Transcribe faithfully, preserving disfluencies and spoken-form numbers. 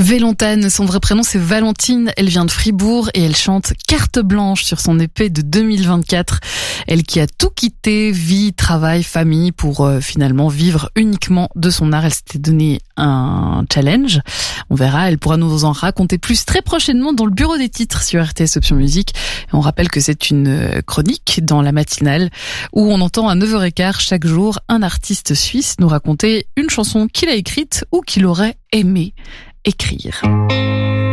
Vélontane, son vrai prénom c'est Valentine, elle vient de Fribourg et elle chante Carte blanche sur son E P de deux mille vingt-quatre. Elle qui a tout quitté, vie, travail, famille pour euh, finalement vivre uniquement de son art. Elle s'était donné un challenge. On verra, elle pourra nous en raconter plus très prochainement dans le bureau des titres sur R T S Option Musique. Et on rappelle que c'est une chronique dans la matinale où on entend à neuf heures quinze chaque jour un artiste suisse nous raconter une chanson qu'il a écrite ou qu'il aurait aimé écrire.